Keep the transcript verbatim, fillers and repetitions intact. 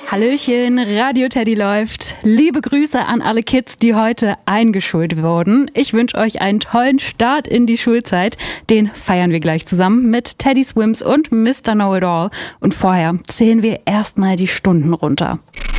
Hallöchen, Radio Teddy läuft. Liebe Grüße an alle Kids, die heute eingeschult wurden. Ich wünsche euch einen tollen Start in die Schulzeit. Den feiern wir gleich zusammen mit Teddy Swims und Mister Know-It-All. Und vorher zählen wir erstmal die Stunden runter.